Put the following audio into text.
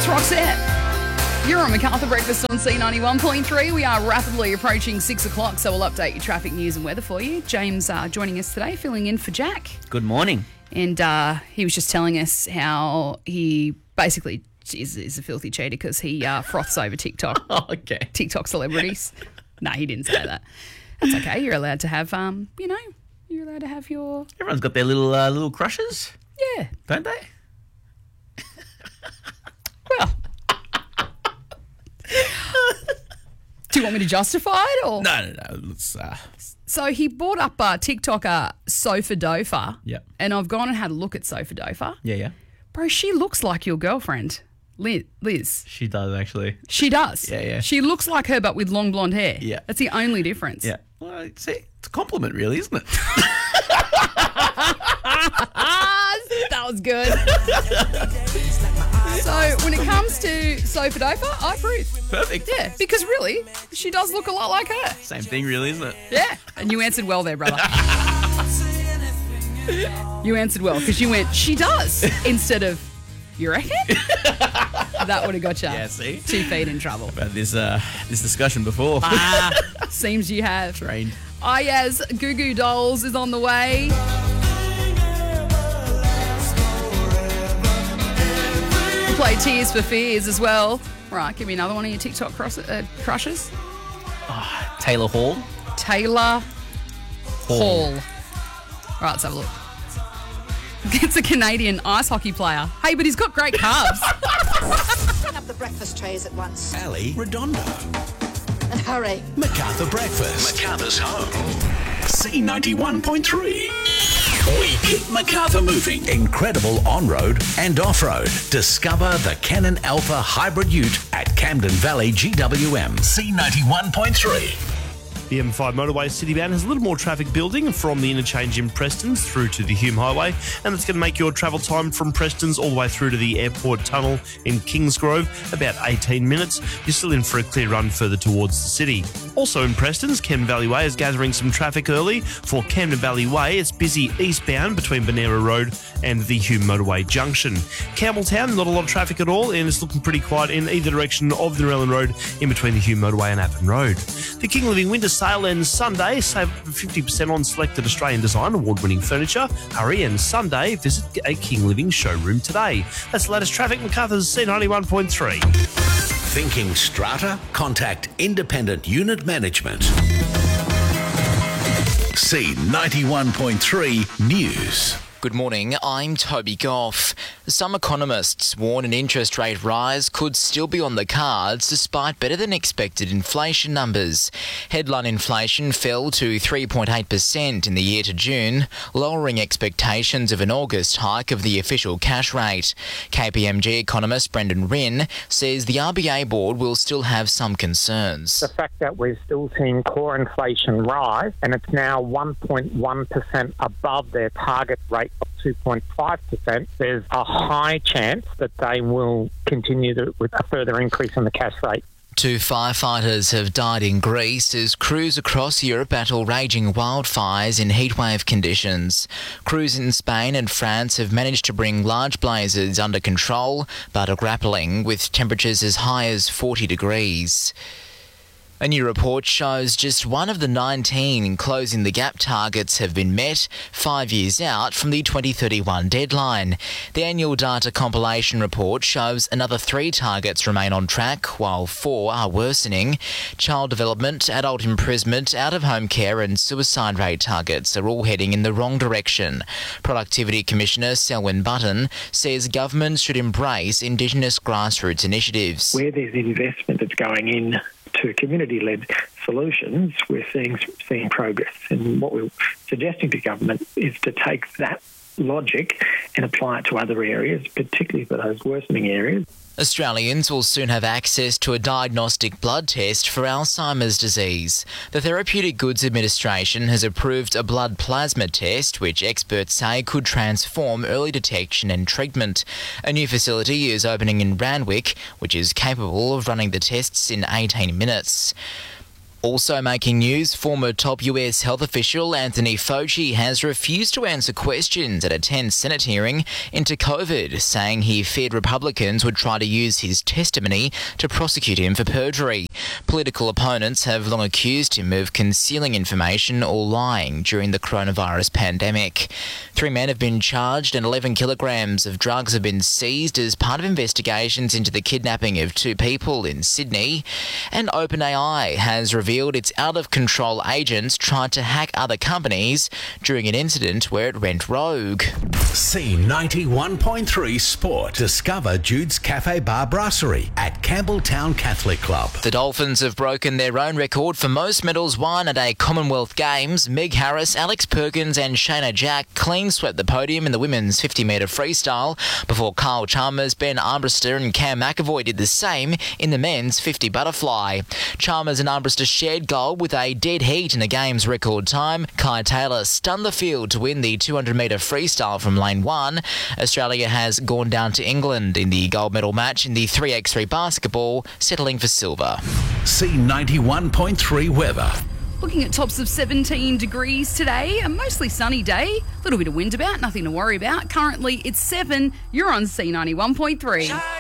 Roxette. You're on MacArthur Breakfast on C91.3. We are rapidly approaching 6 o'clock, so we'll update your traffic news and weather for you. James joining us today, filling in for Jack. Good morning. And he was just telling us how he basically is a filthy cheater because he froths over TikTok. Oh, okay. TikTok celebrities. No, he didn't say that. That's okay. You're allowed to have, you're allowed to have your... Everyone's got their little crushes, Yeah. don't they? Well... Do you want me to justify it or? No. Let's, So he brought up TikToker Sofa Dofa. Yep. And I've gone and had a look at Sofa Dofa. yeah. Bro, she looks like your girlfriend, Liz. She does, actually. She does. Yeah. She looks like her but with long blonde hair. Yeah. That's the only difference. Yeah. Well, see, it's a compliment, really, isn't it? That was good. So when it comes to Sofa Dofa, I approve. Perfect. Yeah, because really, she does look a lot like her. Same thing, really, isn't it? Yeah, and you answered well there, brother. You answered well because you went, she does, instead of, you reckon? That would have got you. Yeah, see? 2 feet in trouble. About this discussion before. Seems you have. Trained. Ayaz Goo Goo Dolls is on the way. Play Tears for Fears as well. Right, give me another one of your TikTok crushes. Taylor Hall. Taylor Hall. Right, let's have a look. It's a Canadian ice hockey player. Hey, but he's got great calves. Bring up the breakfast trays at once. Ali Redondo. And hurry. MacArthur Breakfast. MacArthur's home. C91.3. We keep MacArthur moving. Incredible on-road and off-road. Discover the Canon Alpha Hybrid Ute at Camden Valley GWM. C91.3. The M5 motorway citybound has a little more traffic building from the interchange in Prestons through to the Hume Highway, and that's going to make your travel time from Prestons all the way through to the airport tunnel in Kingsgrove about 18 minutes. You're still in for a clear run further towards the city. Also in Prestons, Camden Valley Way is gathering some traffic early. For Camden Valley Way, it's busy eastbound between Benera Road and the Hume Motorway Junction. Campbelltown, not a lot of traffic at all, and it's looking pretty quiet in either direction of the Narellan Road in between the Hume Motorway and Appin Road. The King Living Winter Sale ends Sunday. Save 50% on selected Australian design award-winning furniture. Hurry, and Sunday, visit a King Living showroom today. That's the latest traffic. MacArthur's C91.3. Thinking strata? Contact Independent Unit Management. C91.3 News. Good morning, I'm Toby Goff. Some economists warn an interest rate rise could still be on the cards despite better than expected inflation numbers. Headline inflation fell to 3.8% in the year to June, lowering expectations of an August hike of the official cash rate. KPMG economist Brendan Rinn says the RBA board will still have some concerns. The fact that we're still seeing core inflation rise and it's now 1.1% above their target rate of 2.5%, there's a high chance that they will continue with a further increase in the cash rate. 2 firefighters have died in Greece as crews across Europe battle raging wildfires in heatwave conditions. Crews in Spain and France have managed to bring large blazes under control, but are grappling with temperatures as high as 40 degrees. A new report shows just one of the 19 closing the gap targets have been met 5 years out from the 2031 deadline. The annual data compilation report shows another 3 targets remain on track, while 4 are worsening. Child development, adult imprisonment, out-of-home care and suicide rate targets are all heading in the wrong direction. Productivity Commissioner Selwyn Button says governments should embrace Indigenous grassroots initiatives. Where there's investment that's going in to community-led solutions, we're seeing progress. And what we're suggesting to government is to take that logic and apply it to other areas, particularly for those worsening areas. Australians will soon have access to a diagnostic blood test for Alzheimer's disease. The Therapeutic Goods Administration has approved a blood plasma test, which experts say could transform early detection and treatment. A new facility is opening in Randwick, which is capable of running the tests in 18 minutes. Also making news, former top US health official Anthony Fauci has refused to answer questions at a tense Senate hearing into COVID, saying he feared Republicans would try to use his testimony to prosecute him for perjury. Political opponents have long accused him of concealing information or lying during the coronavirus pandemic. 3 men have been charged and 11 kilograms of drugs have been seized as part of investigations into the kidnapping of 2 people in Sydney. And OpenAI has revealed its out-of-control agents tried to hack other companies during an incident where it went rogue. C91.3 Sport. Discover Jude's Cafe Bar Brasserie at Campbelltown Catholic Club. The Dolphins have broken their own record for most medals won at a Commonwealth Games. Meg Harris, Alex Perkins and Shayna Jack clean swept the podium in the women's 50-metre freestyle before Kyle Chalmers, Ben Armbruster and Cam McAvoy did the same in the men's 50 butterfly. Chalmers and Armbruster shared gold with a dead heat in the game's record time. Kai Taylor stunned the field to win the 200-metre freestyle from lane 1. Australia has gone down to England in the gold medal match in the 3x3 basketball, settling for silver. C91.3 weather. Looking at tops of 17 degrees today, a mostly sunny day, a little bit of wind about, nothing to worry about. Currently it's 7, you're on C91.3.